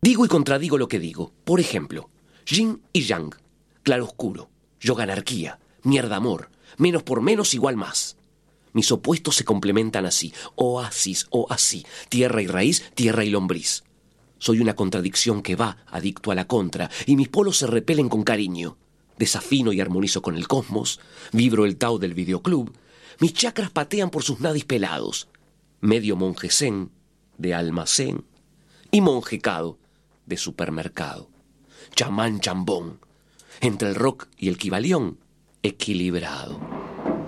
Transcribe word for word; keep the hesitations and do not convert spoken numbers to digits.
Digo y contradigo lo que digo. Por ejemplo, yin y yang, claroscuro, yoga anarquía, mierda amor, menos por menos igual más. Mis opuestos se complementan así, oasis o así, tierra y raíz, tierra y lombriz. Soy una contradicción que va, adicto a la contra, y mis polos se repelen con cariño. Desafino y armonizo con el cosmos, vibro el Tao del videoclub, mis chakras patean por sus nadis pelados. Medio monje zen, de almacén, y monjecado, de supermercado. Chamán chambón, entre el rock y el quibalión, equilibrado.